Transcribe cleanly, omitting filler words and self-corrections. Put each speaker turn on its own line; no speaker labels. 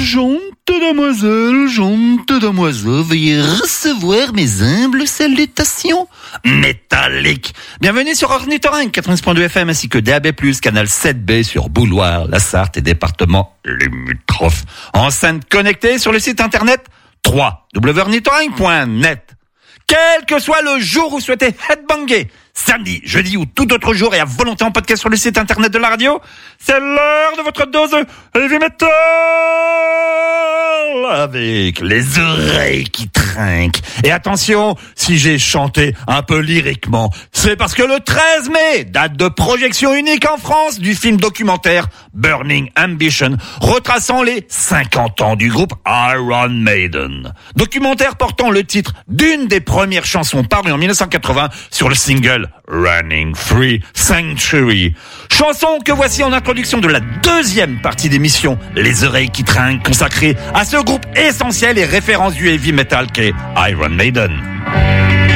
Gentes damoiselles, veuillez recevoir mes humbles salutations métalliques. Bienvenue sur Ornithorynque 90.2 FM ainsi que DAB+, canal 7B sur Bouloir, la Sarthe et département limitrophes. Enceinte connectée sur le site internet www.ornithorynque.net. Quel que soit le jour où vous souhaitez headbanger, samedi, jeudi ou tout autre jour et à volonté en podcast sur le site internet de la radio, c'est l'heure de votre dose de heavy metal avec les oreilles qui trinquent. Et attention, si j'ai chanté un peu lyriquement, c'est parce que le 13 mai, date de projection unique en France du film documentaire Burning Ambition, retraçant les 50 ans du groupe Iron Maiden. Documentaire portant le titre d'une des premières chansons parues en 1980 sur le single Running Free Sanctuary. Chanson que voici en introduction de la deuxième partie d'émission Les oreilles qui trinquent, consacrée à ce groupe essentiel et référence du heavy metal qu'est Iron Maiden.